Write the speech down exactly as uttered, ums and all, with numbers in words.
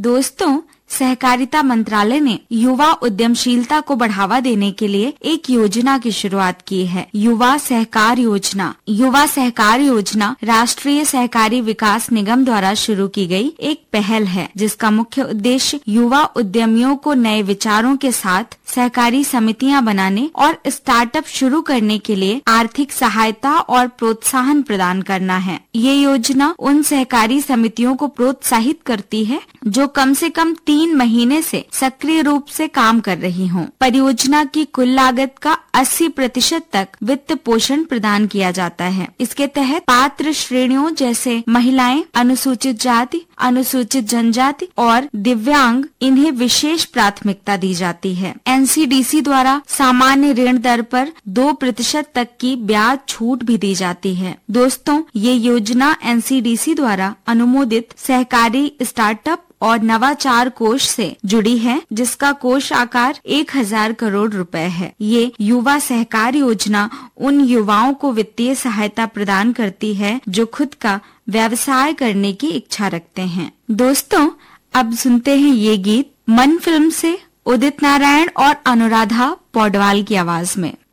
दोस्तों, सहकारिता मंत्रालय ने युवा उद्यमशीलता को बढ़ावा देने के लिए एक योजना की शुरुआत की है, युवा सहकार योजना। युवा सहकार योजना राष्ट्रीय सहकारी विकास निगम द्वारा शुरू की गई एक पहल है, जिसका मुख्य उद्देश्य युवा उद्यमियों को नए विचारों के साथ सहकारी समितियां बनाने और स्टार्टअप शुरू करने के लिए आर्थिक सहायता और प्रोत्साहन प्रदान करना है। ये योजना उन सहकारी समितियों को प्रोत्साहित करती है जो कम से कम तीन महीने से सक्रिय रूप से काम कर रही हों। परियोजना की कुल लागत का अस्सी प्रतिशत तक वित्त पोषण प्रदान किया जाता है। इसके तहत पात्र श्रेणियों जैसे महिलाएं, अनुसूचित जाति, अनुसूचित जनजाति और दिव्यांग, इन्हें विशेष प्राथमिकता दी जाती है। एन सी डी सी द्वारा सामान्य ऋण दर पर दो प्रतिशत तक की ब्याज छूट भी दी जाती है। दोस्तों, ये योजना एन सी डी सी द्वारा अनुमोदित सहकारी स्टार्टअप और नवाचार कोष से जुड़ी है, जिसका कोष आकार एक हजार करोड़ रुपए है। ये युवा सहकार योजना उन युवाओं को वित्तीय सहायता प्रदान करती है जो खुद का व्यवसाय करने की इच्छा रखते हैं। दोस्तों, अब सुनते हैं ये गीत मन फिल्म से, उदित नारायण और अनुराधा पौडवाल की आवाज में।